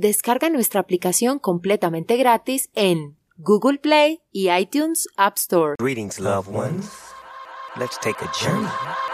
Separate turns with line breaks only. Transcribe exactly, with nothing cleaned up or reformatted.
Descarga nuestra aplicación completamente gratis en Google Play y iTunes App Store.
Greetings, loved ones. Let's take a journey